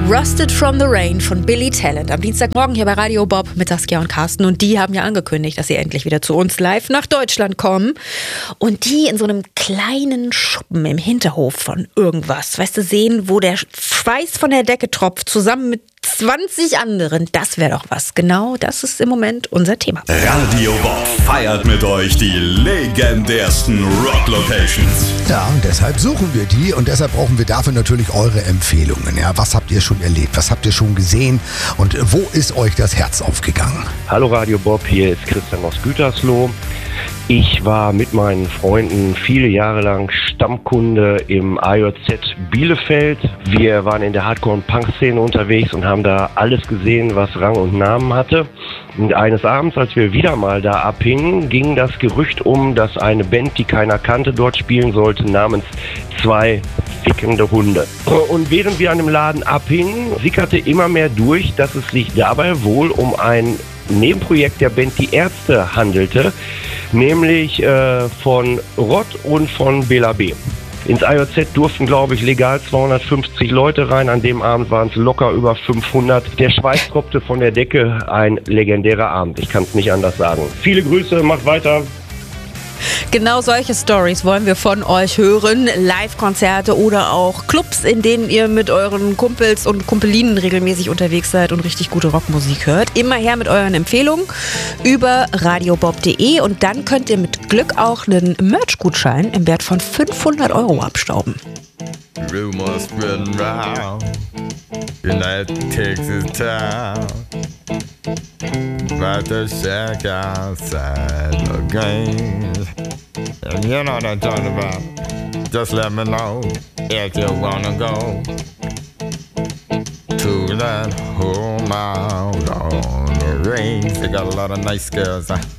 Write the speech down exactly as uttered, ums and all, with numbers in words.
Rusted from the Rain von Billy Talent. Am Dienstagmorgen hier bei Radio Bob mit Saskia und Carsten. Und die haben ja angekündigt, dass sie endlich wieder zu uns live nach Deutschland kommen. Und die in so einem kleinen Schuppen im Hinterhof von irgendwas, weißt du, sehen, wo der Schweiß von der Decke tropft, zusammen mit zwanzig anderen. Das wäre doch was. Genau, das ist im Moment unser Thema. Radio Bob feiert mit euch die legendärsten Rock-Locations. Ja, und deshalb suchen wir die und deshalb brauchen wir dafür natürlich eure Empfehlungen. Ja, was habt ihr schon erlebt? Was habt ihr schon gesehen? Und wo ist euch das Herz aufgegangen? Hallo Radio Bob, hier ist Christian aus Gütersloh. Ich war mit meinen Freunden viele Jahre lang Stammkunde im A J Z Bielefeld. Wir waren in der Hardcore- und Punk-Szene unterwegs und haben da alles gesehen, was Rang und Namen hatte. Und eines Abends, als wir wieder mal da abhingen, ging das Gerücht um, dass eine Band, die keiner kannte, dort spielen sollte, namens Zwei fickende Hunde. Und während wir an dem Laden abhingen, sickerte immer mehr durch, dass es sich dabei wohl um ein Nebenprojekt der Band Die Ärzte handelte, nämlich äh, von Rott und von Bela B. Ins A J Z durften, glaube ich, legal zweihundertfünfzig Leute rein. An dem Abend waren es locker über fünfhundert. Der Schweiß tropfte von der Decke. Ein legendärer Abend. Ich kann es nicht anders sagen. Viele Grüße, macht weiter. Genau solche Stories wollen wir von euch hören. Live-Konzerte oder auch Clubs, in denen ihr mit euren Kumpels und Kumpelinen regelmäßig unterwegs seid und richtig gute Rockmusik hört. Immer her mit euren Empfehlungen über radiobob punkt de und dann könnt ihr mit Glück auch einen Merch-Gutschein im Wert von fünfhundert Euro abstauben. Rumors spreading round in that Texas town about the shack outside the game. And you know what I'm talking about. Just let me know if you wanna go to that home out on the range. They got a lot of nice girls. Huh?